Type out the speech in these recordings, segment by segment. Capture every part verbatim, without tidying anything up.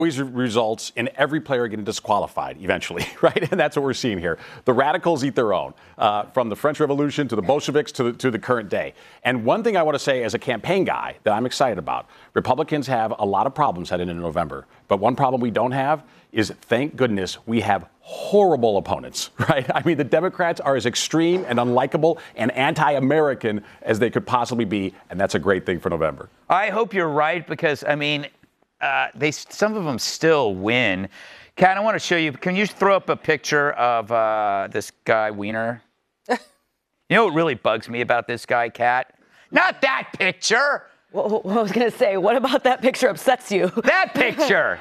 always results in every player getting disqualified eventually, right? And that's what we're seeing here. The radicals eat their own, uh, from the French Revolution to the Bolsheviks to the, to the current day. And one thing I want to say as a campaign guy that I'm excited about, Republicans have a lot of problems heading into November. But one problem we don't have is, thank goodness, we have horrible opponents, right? I mean, the Democrats are as extreme and unlikable and anti-American as they could possibly be, and that's a great thing for November. I hope you're right, because, I mean, Uh, they some of them still win. Kat, I want to show you. Can you throw up a picture of uh, this guy Weiner? You know what really bugs me about this guy, Kat? Not that picture. Well, I was going to say, what about that picture upsets you? That picture.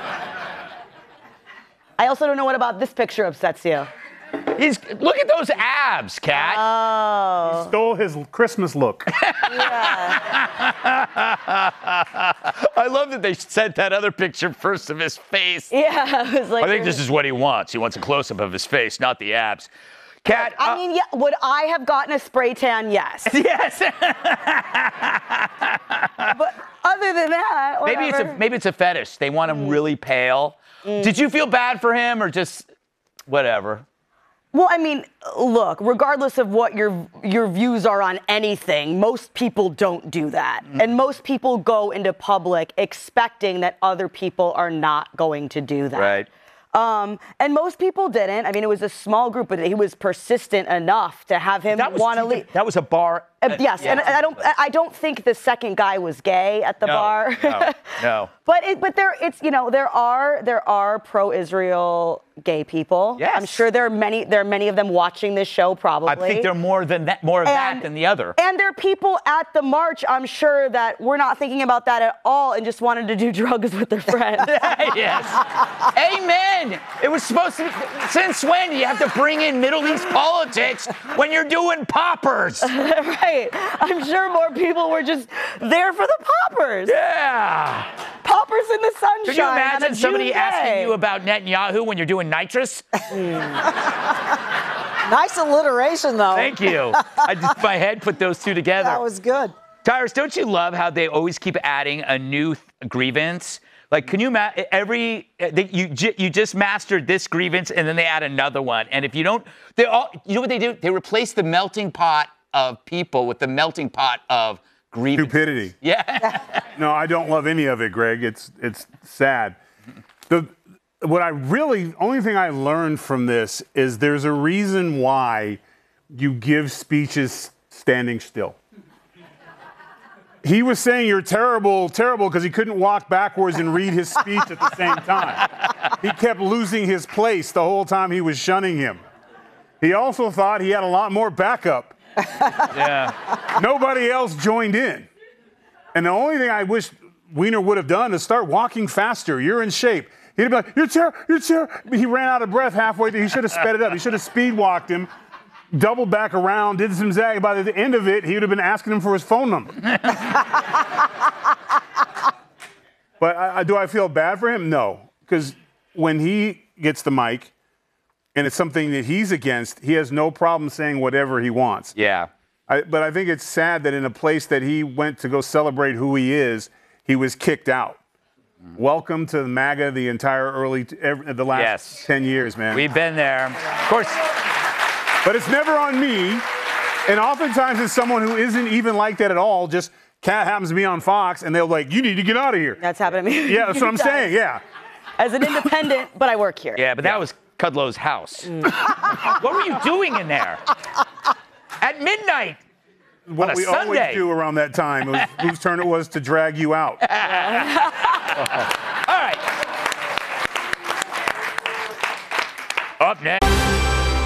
I also don't know what about this picture upsets you. He's, look at those abs, Kat. Oh. He stole his Christmas look. Yeah. I love that they sent that other picture first of his face. Yeah, I was like, I think this is what he wants. He wants a close-up of his face, not the abs. Kat, I uh, mean, yeah, would I have gotten a spray tan? Yes. Yes. But other than that, whatever. maybe it's a maybe it's a fetish. They want him mm. really pale. Mm. Did you feel bad for him, or just whatever? Well, I mean, look, regardless of what your your views are on anything, most people don't do that. Mm. And most people go into public expecting that other people are not going to do that. Right. Um, and most people didn't. I mean, it was a small group, but he was persistent enough to have him want to leave. That was a bar. Uh, yes, yeah. and I don't. I don't think the second guy was gay at the no, bar. No, no. But it, but there, it's you know, there are there are pro-Israel gay people. Yes. I'm sure there are many. There are many of them watching this show. Probably. I think there are more than that. More of and, that than the other. And there are people at the march, I'm sure, that were not thinking about that at all and just wanted to do drugs with their friends. Yes. Amen. It was supposed to be. Since when do you have to bring in Middle East politics when you're doing poppers? Right. I'm sure more people were just there for the poppers. Yeah. Poppers in the sunshine. Could you imagine somebody June asking day. you about Netanyahu when you're doing nitrous? Nice alliteration, though. Thank you. I just, my head put those two together. That was good. Tyrus, don't you love how they always keep adding a new th- grievance? Like, can you ma- every they, you j- you just mastered this grievance and then they add another one, and if you don't, they all you know what they do? They replace the melting pot of people with the melting pot of grievance. Stupidity. Yeah. No, I don't love any of it, Greg. It's it's sad. The what I really only thing I learned from this is there's a reason why you give speeches standing still. He was saying you're terrible, terrible because he couldn't walk backwards and read his speech at the same time. He kept losing his place the whole time he was shunning him. He also thought he had a lot more backup. Yeah. Nobody else joined in. And the only thing I wish Weiner would have done is start walking faster. You're in shape. He'd be like, you're terrible, you're terrible. He ran out of breath halfway through. He should have sped it up. He should have speed walked him, doubled back around, did some zag. By the end of it, he would have been asking him for his phone number. But I, I, do I feel bad for him? No. Because when he gets the mic, and it's something that he's against, he has no problem saying whatever he wants. Yeah. I, but I think it's sad that in a place that he went to go celebrate who he is, he was kicked out. Mm-hmm. Welcome to the MAGA the entire early, every, the last yes. ten years, man. We've been there. Of course. But it's never on me. And oftentimes it's someone who isn't even like that at all. Just Kat happens to be on Fox, and they're like, you need to get out of here. That's happened to me. Yeah, that's what I'm saying, yeah. As an independent, but I work here. Yeah, but that was Kudlow's house. Mm. What were you doing in there? At midnight. What on a we Sunday. always do around that time was whose turn it was to drag you out.